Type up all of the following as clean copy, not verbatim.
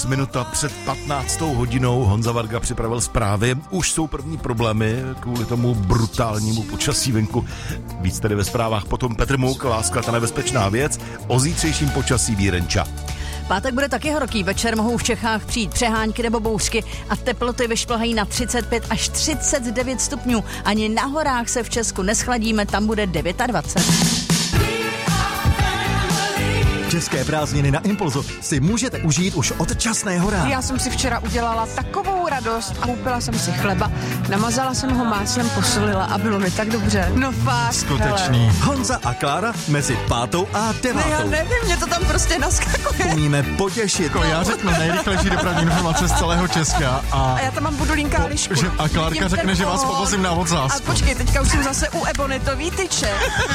minuta před 15. hodinou. Honza Varga připravil zprávy. Už jsou první problémy kvůli tomu brutálnímu počasí venku. Víc tedy ve zprávách potom Petr Mouk, Láska, ta nebezpečná věc. O zítřejším počasí Vírenča. Pátek bude taky horký, večer mohou v Čechách přijít přehánky nebo bouřky a teploty vyšplhají na 35 až 39 stupňů. Ani na horách se v Česku neschladíme, tam bude 29. České prázdniny na Impulzu si můžete užít už od časného rána. Já jsem si včera udělala takovou radost a koupila jsem si chleba, namazala jsem ho máslem, posolila a bylo mi tak dobře. No fakt. Skutečný. Hele. Honza a Klára mezi 5. a 9. No já nevím, mě to tam prostě naskakuje. Umíme potěšit. No. Já řeknu nejrychlejší dopravní informace z celého Česka. A já tam mám budulínka a lišku. A Klárka řekne, že vás povozím na Odzásku. A počkej, teďka už jsem zase u Ebonitový tyče.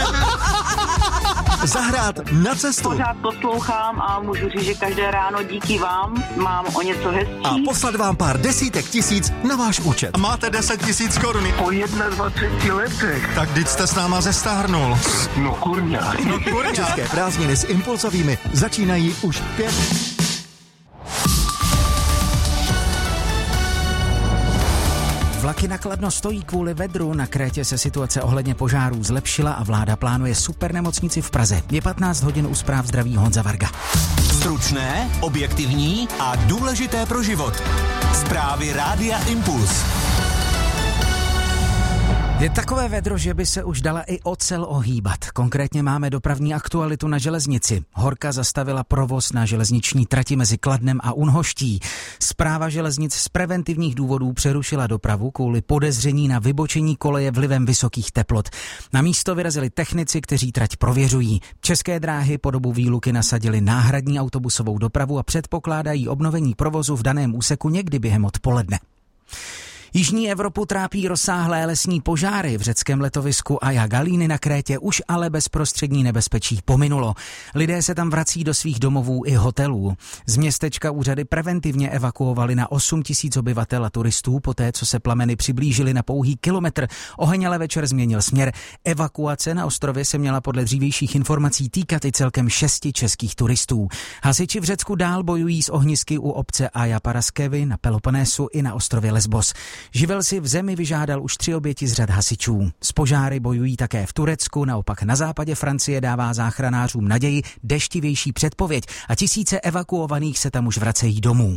Zahrát na cestu. Pořád poslouchám a můžu říct, že každé ráno díky vám mám o něco hezčí. A poslat vám pár desítek tisíc na váš účet. A máte 10 000 korun. Po 21 letech. Tak vždyť jste s náma zestárnul. No kurňa. České prázdniny s Impulsovými začínají už 5. Vlaky na Kladno stojí kvůli vedru, na Krétě se situace ohledně požárů zlepšila a vláda plánuje supernemocnici v Praze. Je 15 hodin, u zpráv zdraví Honza Varga. Stručné, objektivní a důležité pro život. Zprávy Rádia Impuls. Je takové vedro, že by se už dala i ocel ohýbat. Konkrétně máme dopravní aktualitu na železnici. Horka zastavila provoz na železniční trati mezi Kladnem a Unhoští. Správa železnic z preventivních důvodů přerušila dopravu kvůli podezření na vybočení koleje vlivem vysokých teplot. Na místo vyrazili technici, kteří trať prověřují. České dráhy po dobu výluky nasadili náhradní autobusovou dopravu a předpokládají obnovení provozu v daném úseku někdy během odpoledne. Jižní Evropu trápí rozsáhlé lesní požáry. V řeckém letovisku Aia Galíny na Krétě už ale bezprostřední nebezpečí pominulo. Lidé se tam vrací do svých domovů i hotelů. Z městečka úřady preventivně evakuovali na 8 000 obyvatel a turistů, poté co se plameny přiblížily na pouhý kilometr. Oheň ale večer změnil směr. Evakuace na ostrově se měla podle dřívějších informací týkat i celkem 6 českých turistů. Hasiči v Řecku dál bojují s ohnisky u obce Aia Paraskevy na Peloponésu i na ostrově Lesbos. Živel si v zemi vyžádal už 3 oběti z řad hasičů. S požáry bojují také v Turecku, naopak na západě Francie dává záchranářům naději deštivější předpověď a tisíce evakuovaných se tam už vracejí domů.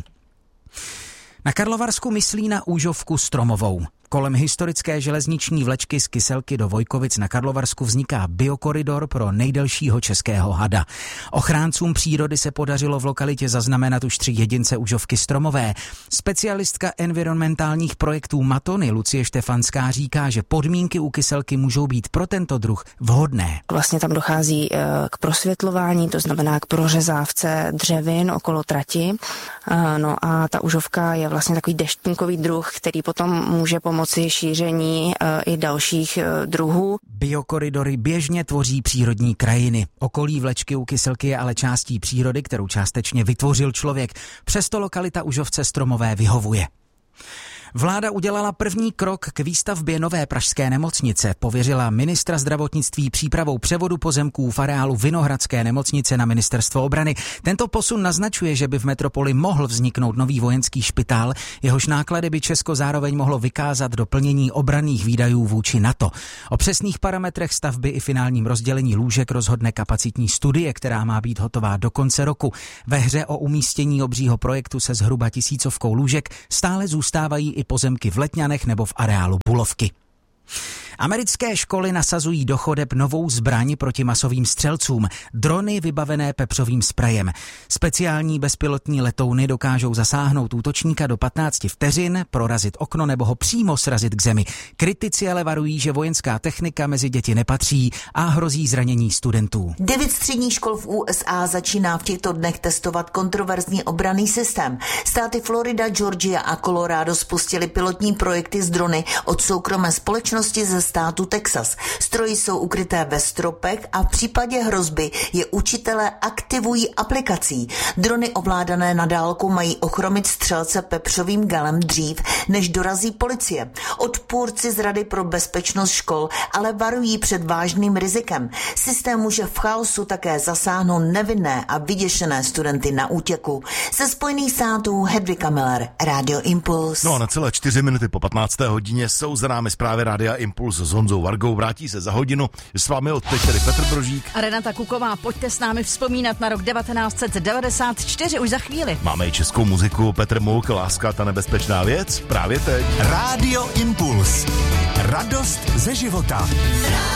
Na Karlovarsku myslí na úžovku stromovou. Kolem historické železniční vlečky z Kyselky do Vojkovic na Karlovarsku vzniká biokoridor pro nejdelšího českého hada. Ochráncům přírody se podařilo v lokalitě zaznamenat už 3 jedince úžovky stromové. Specialistka environmentálních projektů Matony Lucie Štefanská říká, že podmínky u Kyselky můžou být pro tento druh vhodné. Vlastně tam dochází k prosvětlování, to znamená k prořezávce dřevin okolo trati. No a ta úžovka je vlastně takový deštníkový druh, který potom může pomoci šíření i dalších druhů. Biokoridory běžně tvoří přírodní krajiny. Okolí vlečky u Kyselky je ale částí přírody, kterou částečně vytvořil člověk. Přesto lokalita úžovce stromové vyhovuje. Vláda udělala první krok k výstavbě nové pražské nemocnice. Pověřila ministra zdravotnictví přípravou převodu pozemků v areálu Vinohradské nemocnice na ministerstvo obrany. Tento posun naznačuje, že by v metropoli mohl vzniknout nový vojenský špitál, jehož náklady by Česko zároveň mohlo vykázat do plnění obranných výdajů vůči NATO. O přesných parametrech stavby i finálním rozdělení lůžek rozhodne kapacitní studie, která má být hotová do konce roku. Ve hře o umístění obřího projektu se zhruba 1000 lůžek stále zůstávají i pozemky v Letňanech nebo v areálu Bulovky. Americké školy nasazují do chodeb novou zbraň proti masovým střelcům, drony vybavené pepřovým sprejem. Speciální bezpilotní letouny dokážou zasáhnout útočníka do 15 vteřin, prorazit okno nebo ho přímo srazit k zemi. Kritici ale varují, že vojenská technika mezi děti nepatří a hrozí zranění studentů. 9 středních škol v USA začíná v těchto dnech testovat kontroverzní obranný systém. Státy Florida, Georgia a Colorado spustili pilotní projekty s drony od soukromé společnosti ze státu Texas. Stroje jsou ukryté ve stropech a v případě hrozby je učitelé aktivují aplikací. Drony ovládané na dálku mají ochromit střelce pepřovým galem dřív, než dorazí policie. Odpůrci z Rady pro bezpečnost škol ale varují před vážným rizikem. Systém může v chaosu také zasáhnout nevinné a vyděšené studenty na útěku. Ze Spojených států Hedvika Miller, Radio Impuls. No a na celé 4 minuty po 15. hodině jsou za námi zprávy Rádia Impuls s Honzou Vargou. Vrátí se za hodinu. S vámi odteď tedy Petr Brožík a Renata Kuková. Pojďte s námi vzpomínat na rok 1994 už za chvíli. Máme i českou muziku. Petr Mouk, Láska, ta nebezpečná věc. Právě teď. Rádio Impuls. Radost ze života.